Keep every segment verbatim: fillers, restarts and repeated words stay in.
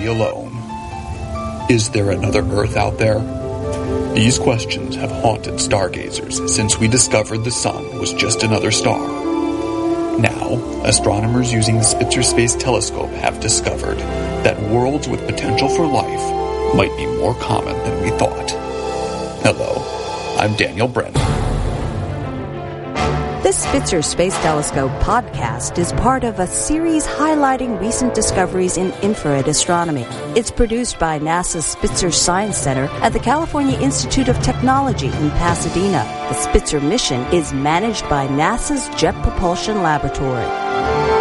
alone. Is there another Earth out there? These questions have haunted stargazers since we discovered the Sun was just another star. Now, astronomers using the Spitzer Space Telescope have discovered that worlds with potential for life might be more common than we thought. Hello, I'm Daniel Brennan. The Spitzer Space Telescope podcast is part of a series highlighting recent discoveries in infrared astronomy. It's produced by NASA's Spitzer Science Center at the California Institute of Technology in Pasadena. The Spitzer mission is managed by NASA's Jet Propulsion Laboratory.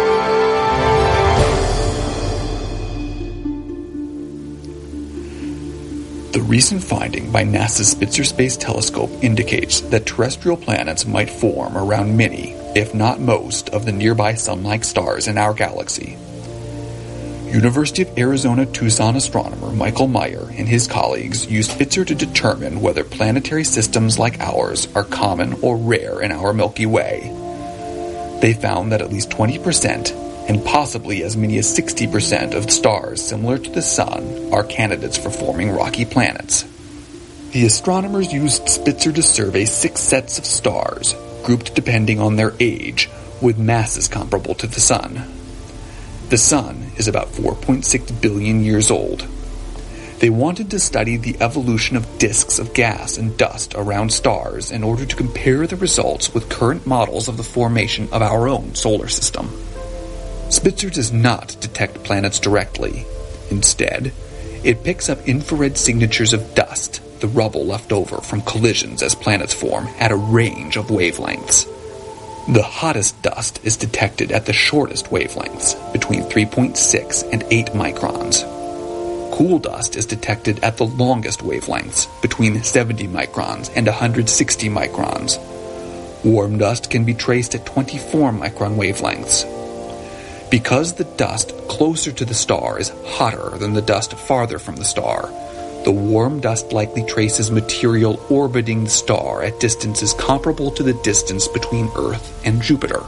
The recent finding by NASA's Spitzer Space Telescope indicates that terrestrial planets might form around many, if not most, of the nearby Sun-like stars in our galaxy. University of Arizona Tucson astronomer Michael Meyer and his colleagues used Spitzer to determine whether planetary systems like ours are common or rare in our Milky Way. They found that at least twenty percent, and possibly as many as sixty percent of stars similar to the Sun are candidates for forming rocky planets. The astronomers used Spitzer to survey six sets of stars, grouped depending on their age, with masses comparable to the Sun. The Sun is about four point six billion years old. They wanted to study the evolution of disks of gas and dust around stars in order to compare the results with current models of the formation of our own solar system. Spitzer does not detect planets directly. Instead, it picks up infrared signatures of dust, the rubble left over from collisions as planets form, at a range of wavelengths. The hottest dust is detected at the shortest wavelengths, between three point six and eight microns. Cool dust is detected at the longest wavelengths, between seventy microns and one hundred sixty microns. Warm dust can be traced at twenty-four micron wavelengths. Because the dust closer to the star is hotter than the dust farther from the star, the warm dust likely traces material orbiting the star at distances comparable to the distance between Earth and Jupiter.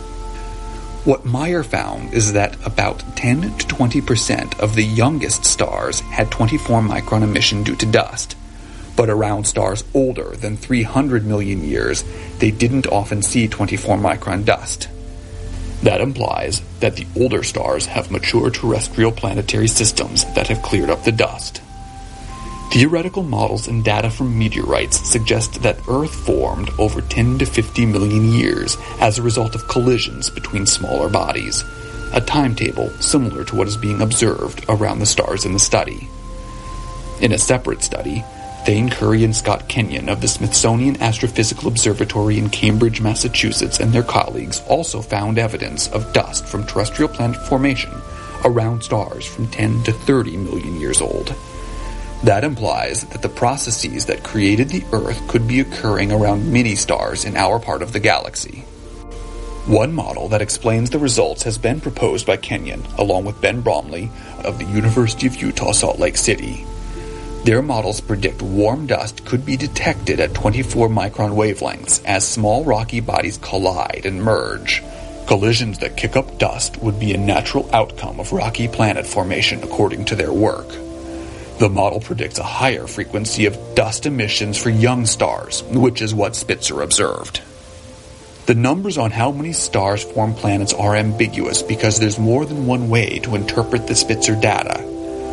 What Meyer found is that about ten to twenty percent of the youngest stars had twenty-four micron emission due to dust, but around stars older than three hundred million years, they didn't often see twenty-four micron dust. That implies that the older stars have mature terrestrial planetary systems that have cleared up the dust. Theoretical models and data from meteorites suggest that Earth formed over ten to fifty million years as a result of collisions between smaller bodies, a timetable similar to what is being observed around the stars in the study. In a separate study, Thane Curry and Scott Kenyon of the Smithsonian Astrophysical Observatory in Cambridge, Massachusetts, and their colleagues also found evidence of dust from terrestrial planet formation around stars from ten to thirty million years old. That implies that the processes that created the Earth could be occurring around mini-stars in our part of the galaxy. One model that explains the results has been proposed by Kenyon, along with Ben Bromley of the University of Utah Salt Lake City. Their models predict warm dust could be detected at twenty-four micron wavelengths as small rocky bodies collide and merge. Collisions that kick up dust would be a natural outcome of rocky planet formation according to their work. The model predicts a higher frequency of dust emissions for young stars, which is what Spitzer observed. The numbers on how many stars form planets are ambiguous because there's more than one way to interpret the Spitzer data.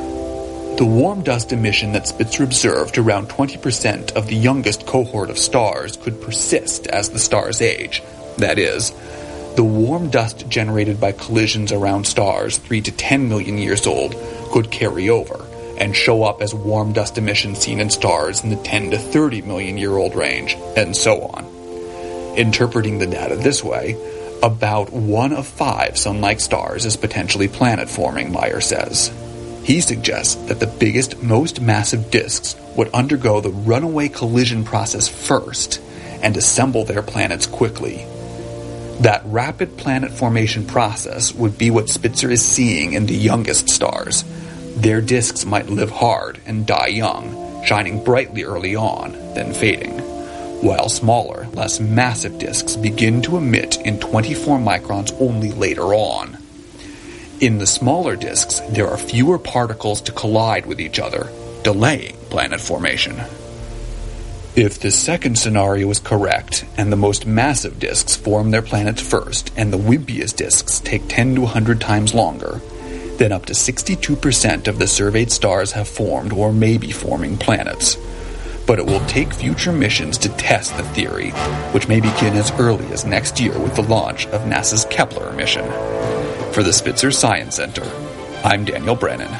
The warm dust emission that Spitzer observed around twenty percent of the youngest cohort of stars could persist as the stars age. That is, the warm dust generated by collisions around stars three to ten million years old could carry over and show up as warm dust emission seen in stars in the ten to thirty million year old range, and so on. Interpreting the data this way, about one of five Sun-like stars is potentially planet-forming, Meyer says. He suggests that the biggest, most massive disks would undergo the runaway collision process first and assemble their planets quickly. That rapid planet formation process would be what Spitzer is seeing in the youngest stars. Their disks might live hard and die young, shining brightly early on, then fading, while smaller, less massive disks begin to emit in twenty-four microns only later on. In the smaller disks, there are fewer particles to collide with each other, delaying planet formation. If the second scenario is correct, and the most massive disks form their planets first, and the wimpiest disks take ten to one hundred times longer, then up to sixty-two percent of the surveyed stars have formed or may be forming planets. But it will take future missions to test the theory, which may begin as early as next year with the launch of NASA's Kepler mission. For the Spitzer Science Center, I'm Daniel Brennan.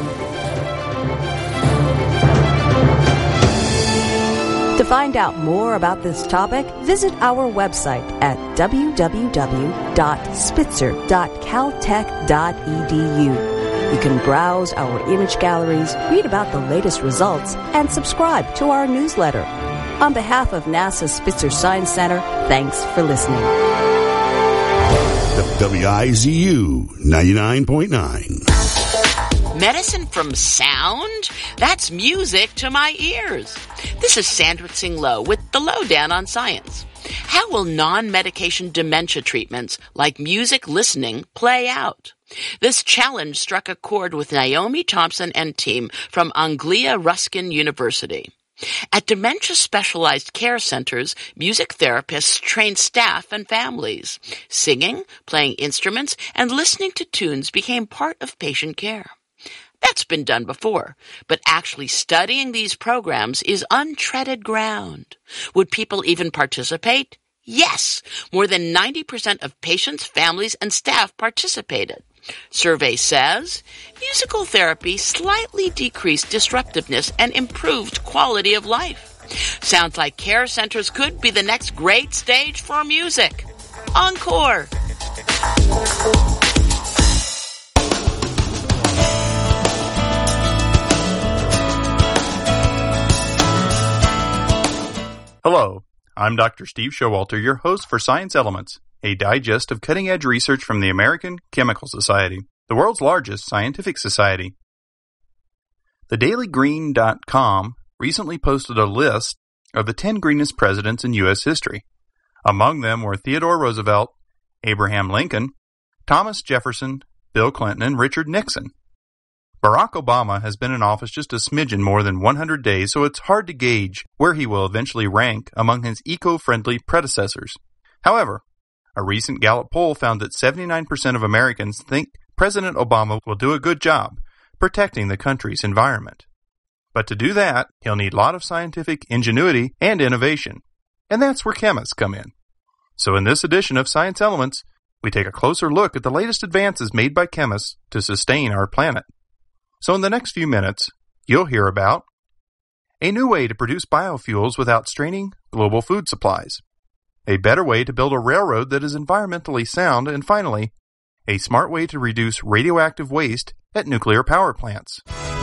To find out more about this topic, visit our website at w w w dot spitzer dot caltech dot e d u. You can browse our image galleries, read about the latest results, and subscribe to our newsletter. On behalf of NASA's Spitzer Science Center, thanks for listening. W I Z U ninety-nine point nine. Medicine from sound? That's music to my ears. This is Sandra Tsing Loh with the Lowdown on Science. How will non-medication dementia treatments like music listening play out? This challenge struck a chord with Naomi Thompson and team from Anglia Ruskin University. At dementia-specialized care centers, music therapists train staff and families. Singing, playing instruments, and listening to tunes became part of patient care. That's been done before, but actually studying these programs is untreaded ground. Would people even participate? Yes! More than ninety percent of patients, families, and staff participated. Survey says, musical therapy slightly decreased disruptiveness and improved quality of life. Sounds like care centers could be the next great stage for music. Encore! Hello, I'm Doctor Steve Showalter, your host for Science Elements, a digest of cutting-edge research from the American Chemical Society, the world's largest scientific society. The daily green dot com recently posted a list of the ten greenest presidents in U S history. Among them were Theodore Roosevelt, Abraham Lincoln, Thomas Jefferson, Bill Clinton, and Richard Nixon. Barack Obama has been in office just a smidgen more than one hundred days, so it's hard to gauge where he will eventually rank among his eco-friendly predecessors. However, a recent Gallup poll found that seventy-nine percent of Americans think President Obama will do a good job protecting the country's environment. But to do that, he'll need a lot of scientific ingenuity and innovation, and that's where chemists come in. So in this edition of Science Elements, we take a closer look at the latest advances made by chemists to sustain our planet. So in the next few minutes, you'll hear about a new way to produce biofuels without straining global food supplies, a better way to build a railroad that is environmentally sound, and finally, a smart way to reduce radioactive waste at nuclear power plants.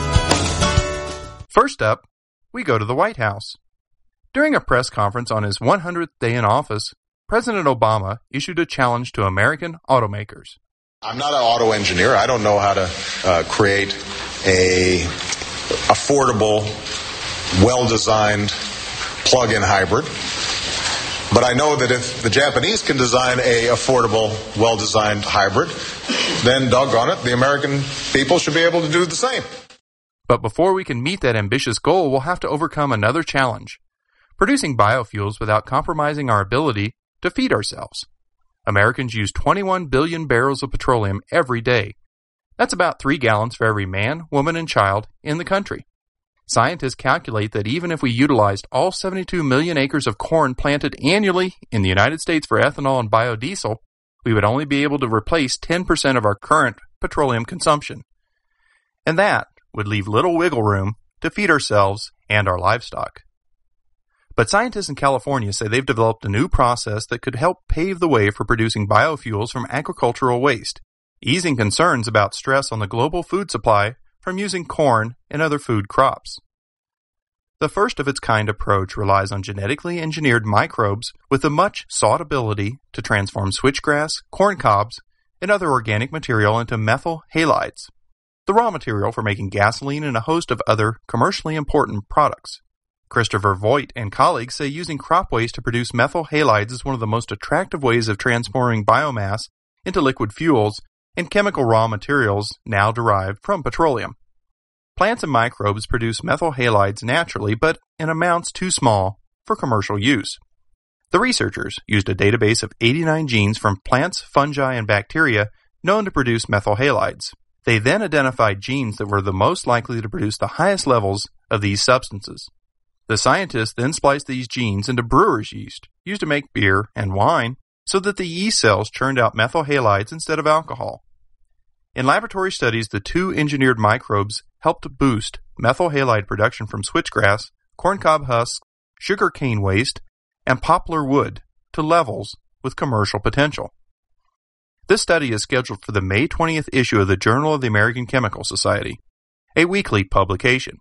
First up, we go to the White House. During a press conference on his one hundredth day in office, President Obama issued a challenge to American automakers. I'm not an auto engineer. I don't know how to uh, create a affordable, well-designed plug-in hybrid. But I know that if the Japanese can design a affordable, well-designed hybrid, then doggone it, the American people should be able to do the same. But before we can meet that ambitious goal, we'll have to overcome another challenge: producing biofuels without compromising our ability to feed ourselves. Americans use twenty-one billion barrels of petroleum every day. That's about three gallons for every man, woman, and child in the country. Scientists calculate that even if we utilized all seventy-two million acres of corn planted annually in the United States for ethanol and biodiesel, we would only be able to replace ten percent of our current petroleum consumption. And that would leave little wiggle room to feed ourselves and our livestock. But scientists in California say they've developed a new process that could help pave the way for producing biofuels from agricultural waste, easing concerns about stress on the global food supply from using corn and other food crops. The first of its kind approach relies on genetically engineered microbes with a much sought ability to transform switchgrass, corn cobs, and other organic material into methyl halides, the raw material for making gasoline and a host of other commercially important products. Christopher Voigt and colleagues say using crop waste to produce methyl halides is one of the most attractive ways of transforming biomass into liquid fuels and chemical raw materials now derived from petroleum. Plants and microbes produce methyl halides naturally, but in amounts too small for commercial use. The researchers used a database of eighty-nine genes from plants, fungi, and bacteria known to produce methyl halides. They then identified genes that were the most likely to produce the highest levels of these substances. The scientists then spliced these genes into brewer's yeast, used to make beer and wine, so that the yeast cells churned out methyl halides instead of alcohol. In laboratory studies, the two engineered microbes helped boost methyl halide production from switchgrass, corncob husks, sugar cane waste, and poplar wood to levels with commercial potential. This study is scheduled for the May twentieth issue of the Journal of the American Chemical Society, a weekly publication.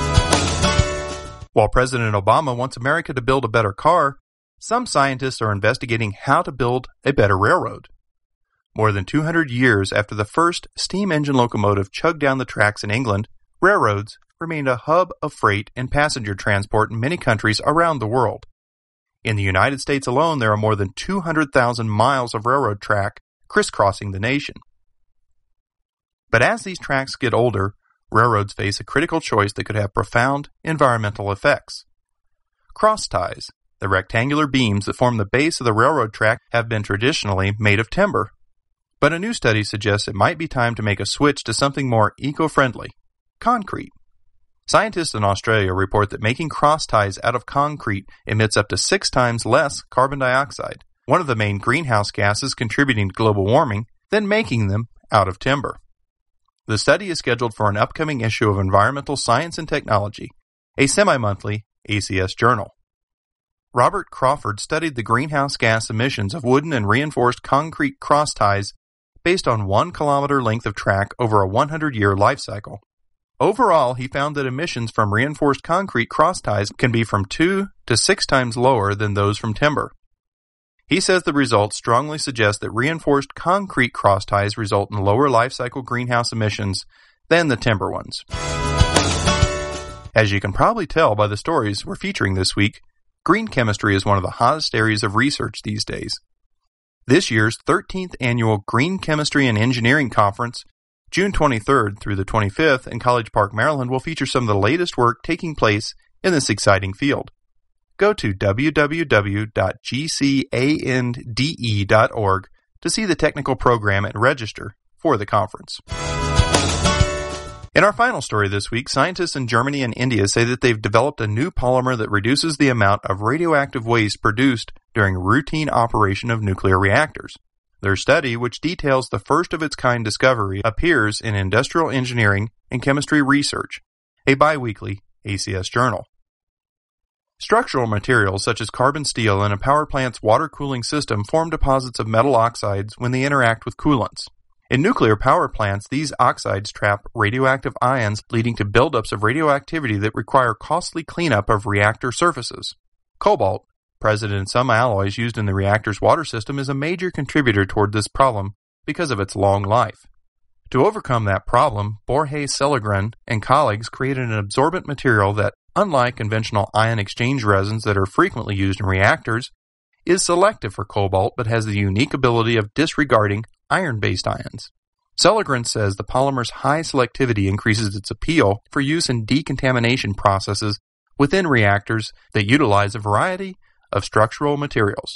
While President Obama wants America to build a better car, some scientists are investigating how to build a better railroad. More than two hundred years after the first steam engine locomotive chugged down the tracks in England, railroads remained a hub of freight and passenger transport in many countries around the world. In the United States alone, there are more than two hundred thousand miles of railroad track crisscrossing the nation. But as these tracks get older, railroads face a critical choice that could have profound environmental effects. Cross ties, the rectangular beams that form the base of the railroad track, have been traditionally made of timber. But a new study suggests it might be time to make a switch to something more eco-friendly: concrete. Scientists in Australia report that making cross ties out of concrete emits up to six times less carbon dioxide, one of the main greenhouse gases contributing to global warming, than making them out of timber. The study is scheduled for an upcoming issue of Environmental Science and Technology, a semi-monthly A C S journal. Robert Crawford studied the greenhouse gas emissions of wooden and reinforced concrete cross ties based on one kilometer length of track over a one hundred year life cycle. Overall, he found that emissions from reinforced concrete cross ties can be from two to six times lower than those from timber. He says the results strongly suggest that reinforced concrete cross ties result in lower life cycle greenhouse emissions than the timber ones. As you can probably tell by the stories we're featuring this week, green chemistry is one of the hottest areas of research these days. This year's thirteenth annual Green Chemistry and Engineering Conference, June twenty-third through the twenty-fifth in College Park, Maryland, will feature some of the latest work taking place in this exciting field. Go to w w w dot g c a n d e dot org to see the technical program and register for the conference. In our final story this week, scientists in Germany and India say that they've developed a new polymer that reduces the amount of radioactive waste produced during routine operation of nuclear reactors. Their study, which details the first-of-its-kind discovery, appears in Industrial Engineering and Chemistry Research, a biweekly A C S journal. Structural materials such as carbon steel in a power plant's water cooling system form deposits of metal oxides when they interact with coolants. In nuclear power plants, these oxides trap radioactive ions, leading to buildups of radioactivity that require costly cleanup of reactor surfaces. Cobalt, present in some alloys used in the reactor's water system, is a major contributor toward this problem because of its long life. To overcome that problem, Borge Seligren and colleagues created an absorbent material that, unlike conventional ion exchange resins that are frequently used in reactors, is selective for cobalt but has the unique ability of disregarding iron-based ions. Seligren says the polymer's high selectivity increases its appeal for use in decontamination processes within reactors that utilize a variety of structural materials.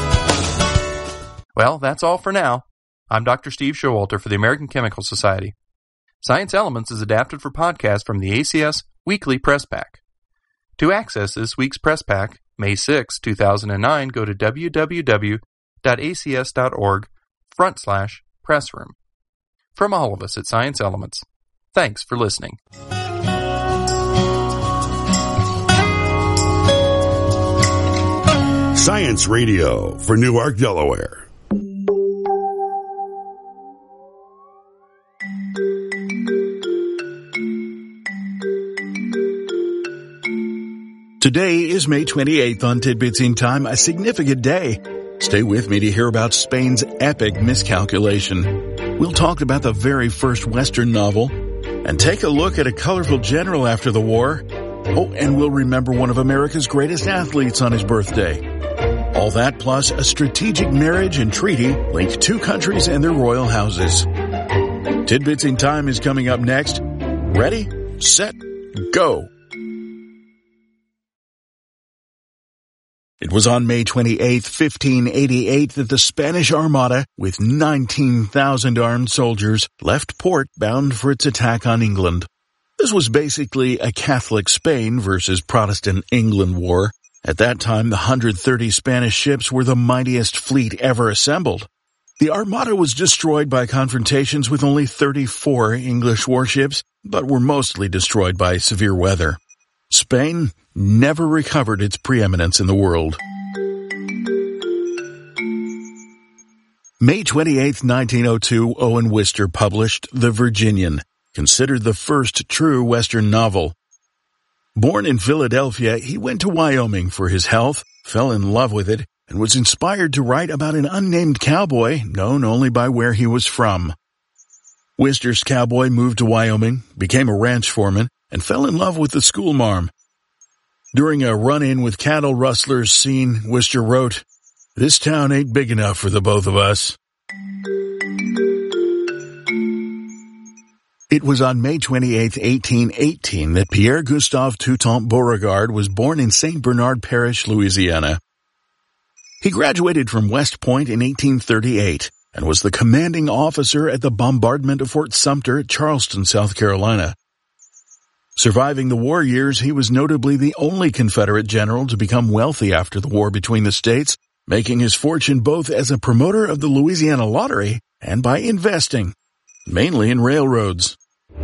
Well, that's all for now. I'm Doctor Steve Showalter for the American Chemical Society. Science Elements is adapted for podcast from the A C S Weekly Press Pack. To access this week's Press Pack, May sixth, two thousand nine, go to w w w dot a c s dot org front slash press room. From all of us at Science Elements, thanks for listening. Science Radio for Newark, Delaware. Today is May twenty-eighth on Tidbits in Time, a significant day. Stay with me to hear about Spain's epic miscalculation. We'll talk about the very first Western novel and take a look at a colorful general after the war. Oh, and we'll remember one of America's greatest athletes on his birthday. All that plus a strategic marriage and treaty linked two countries and their royal houses. Tidbits in Time is coming up next. Ready, set, go. It was on May twenty-eighth, fifteen eighty-eight, that the Spanish Armada, with nineteen thousand armed soldiers, left port bound for its attack on England. This was basically a Catholic Spain versus Protestant England war. At that time, the one hundred thirty Spanish ships were the mightiest fleet ever assembled. The Armada was destroyed by confrontations with only thirty-four English warships, but were mostly destroyed by severe weather. Spain never recovered its preeminence in the world. May twenty-eighth, nineteen oh two, Owen Wister published The Virginian, considered the first true Western novel. Born in Philadelphia, he went to Wyoming for his health, fell in love with it, and was inspired to write about an unnamed cowboy known only by where he was from. Wister's cowboy moved to Wyoming, became a ranch foreman, and fell in love with the schoolmarm. During a run-in with cattle rustlers scene, Wister wrote, "This town ain't big enough for the both of us." It was on May twenty-eighth, eighteen eighteen, that Pierre-Gustave Toutant Beauregard was born in Saint Bernard Parish, Louisiana. He graduated from West Point in eighteen thirty-eight and was the commanding officer at the bombardment of Fort Sumter at Charleston, South Carolina. Surviving the war years, he was notably the only Confederate general to become wealthy after the war between the states, making his fortune both as a promoter of the Louisiana Lottery and by investing, mainly in railroads.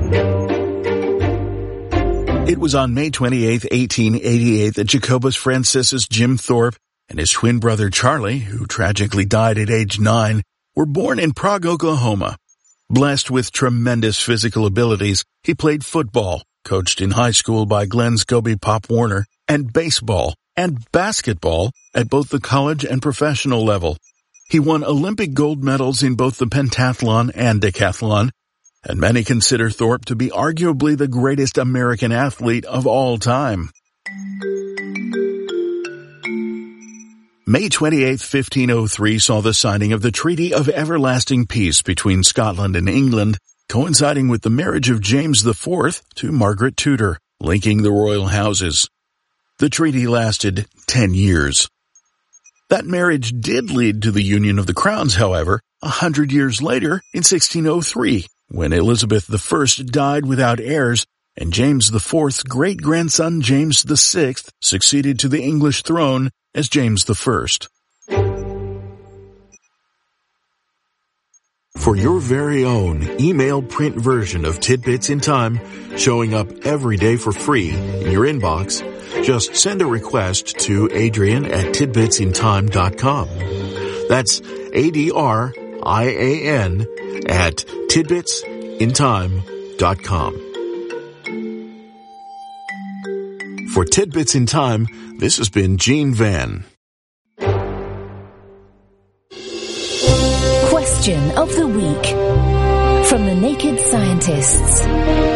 It was on May twenty-eighth, eighteen eighty-eight, that Jacobus Franciscus Jim Thorpe and his twin brother Charlie, who tragically died at age nine, were born in Prague, Oklahoma. Blessed with tremendous physical abilities, he played football, coached in high school by Glenn Scobie Pop Warner, and baseball and basketball at both the college and professional level. He won Olympic gold medals in both the pentathlon and decathlon, and many consider Thorpe to be arguably the greatest American athlete of all time. May twenty-eighth, fifteen oh three saw the signing of the Treaty of Everlasting Peace between Scotland and England, coinciding with the marriage of James the Fourth to Margaret Tudor, linking the royal houses. The treaty lasted ten years. That marriage did lead to the union of the crowns, however, a hundred years later in sixteen oh three, when Elizabeth the First died without heirs, and James the Fourth's great-grandson James the Sixth succeeded to the English throne as James the First. For your very own email print version of Tidbits in Time, showing up every day for free in your inbox, just send a request to Adrian at tidbits in time dot com. That's A D R I A N at tidbits in time dot com. For Tidbits in Time, this has been Gene Van. Question of the Week from the Naked Scientists.